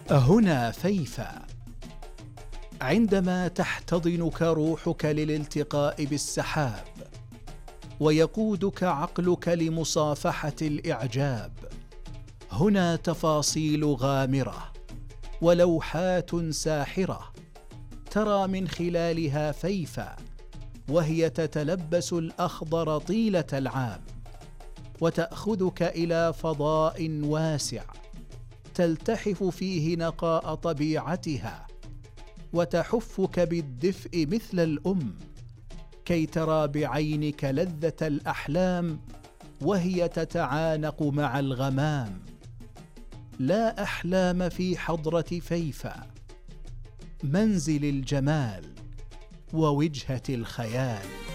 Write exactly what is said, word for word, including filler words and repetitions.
هنا فيفا. عندما تحتضنك روحك للالتقاء بالسحاب، ويقودك عقلك لمصافحة الإعجاب، هنا تفاصيل غامرة ولوحات ساحرة ترى من خلالها فيفا وهي تتلبس الأخضر طيلة العام، وتأخذك إلى فضاء واسع تلتحف فيه نقاء طبيعتها، وتحفك بالدفء مثل الأم كي ترى بعينك لذة الأحلام وهي تتعانق مع الغمام. لا أحلام في حضرة فيفا، منزل الجمال ووجهة الخيال.